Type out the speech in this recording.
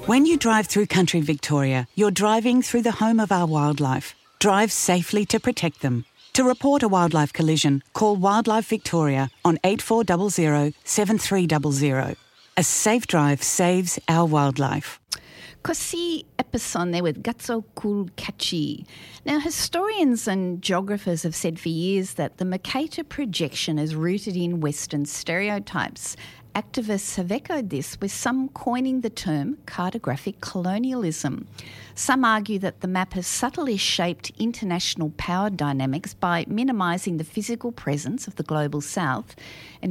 When you drive through country Victoria, you're driving through the home of our wildlife. Drive safely to protect them. To report a wildlife collision, call Wildlife Victoria on 8400 7300. A safe drive saves our wildlife. Kosi Epison there with Gatso Kulkachi. Now, historians and geographers have said for years that the Mercator projection is rooted in Western stereotypes. Activists have echoed this, with some coining the term cartographic colonialism. Some argue that the map has subtly shaped international power dynamics by minimising the physical presence of the global south and